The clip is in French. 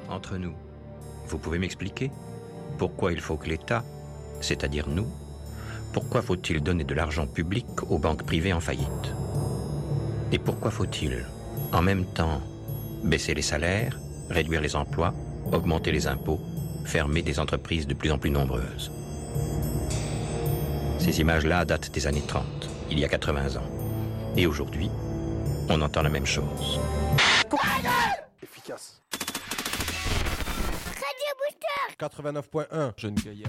Entre nous, vous pouvez m'expliquer pourquoi il faut que l'État, c'est-à-dire nous, pourquoi faut-il donner de l'argent public aux banques privées en faillite? Et pourquoi faut-il, en même temps, baisser les salaires, réduire les emplois, augmenter les impôts, fermer des entreprises de plus en plus nombreuses? Ces images-là datent des années 30, il y a 80 ans. Et aujourd'hui, on entend la même chose. Efficace. Radio Booster 89.1, jeune gaillard.